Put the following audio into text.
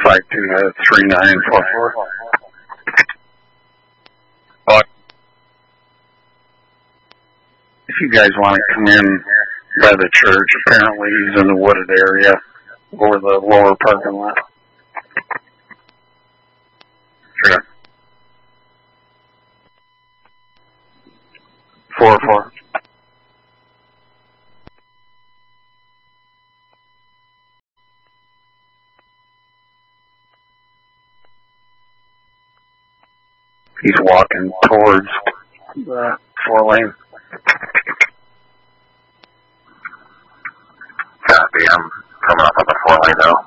552-3944. If you guys want to come in by the church, apparently he's in the wooded area over the lower parking lot. Sure. 4-4. He's walking towards the 4-lane. Copy. I'm coming up on the 4-lane now.